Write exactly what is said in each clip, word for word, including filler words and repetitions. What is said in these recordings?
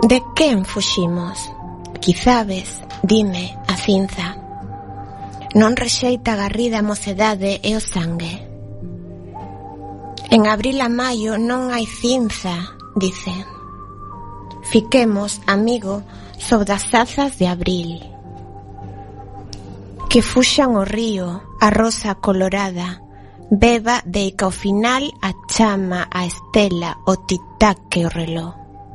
De quen fuximos? Quizabes, dime, a cinza. Non rexeita a garrida a mocedade e o sangue. En abril a maio non hai cinza, dice. Fiquemos, amigo, sob das azas de abril. Que fuxan o río, a rosa colorada, beba de que ao final a chama, a estela, o tic-tac e o reloj.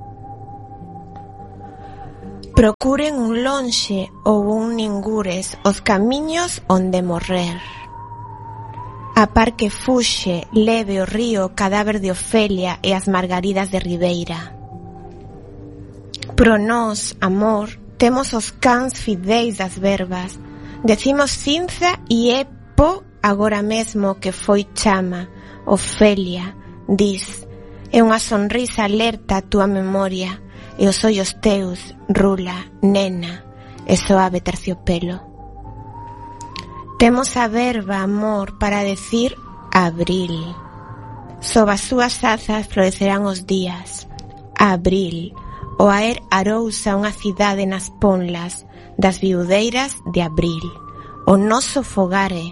Procuren un lonxe ou un ningures os camiños onde morrer. A par que fuxe, leve o río, cadáver de Ofelia e as margaridas de Ribeira. Pro nós, amor, temos os cans fideis das verbas. Decimos cinza e é po agora mesmo que foi chama, Ofelia, dis, e unha sonrisa alerta a túa memoria, e os ollos teus, rula, nena, e suave terciopelo. Temos a verba, amor, para decir abril. Sob as súas azas florecerán os días. Abril, o aer arousa unha cidade nas ponlas das viudeiras de abril. O noso fogare.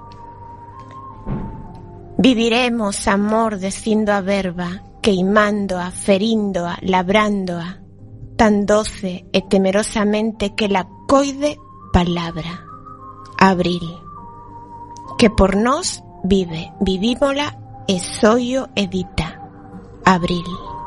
Viviremos, amor, descindo a verba, queimándoa, feríndoa, labrándoa, tan doce e temerosamente que la coide palabra. Abril, que por nós vive, vivímola e soio edita. Abril.